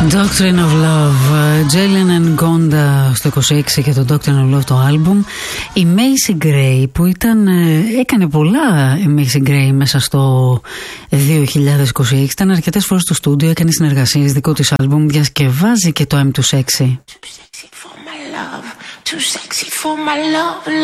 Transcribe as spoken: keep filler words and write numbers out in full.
Doctrine of Love, Jalen and Gonda στο είκοσι έξι και το Doctrine of Love το άλμπουμ. Η Macy Gray που ήταν, έκανε πολλά η Macy Gray μέσα στο δύο χιλιάδες είκοσι έξι, ήταν αρκετές φορές στο στούντιο, έκανε συνεργασίες, δικό της άλμπουμ, διασκευάζει και το I'm Too Sexy. Too sexy for my love, too sexy for my love.